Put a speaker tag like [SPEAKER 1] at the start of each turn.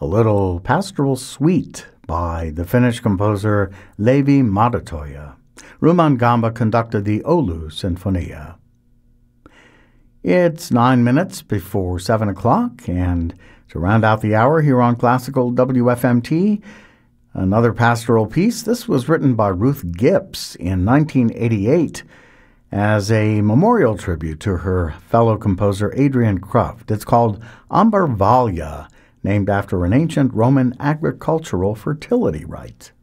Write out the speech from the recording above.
[SPEAKER 1] a little pastoral suite by the Finnish composer Levi Madetoja. Ruman Gamba conducted the Oulu Sinfonia. It's 9 minutes before 7 o'clock, and to round out the hour here on Classical WFMT, another pastoral piece. This was written by Ruth Gips in 1988 as a memorial tribute to her fellow composer Adrian Kruft. It's called Ambarvalia, named after an ancient Roman agricultural fertility rite.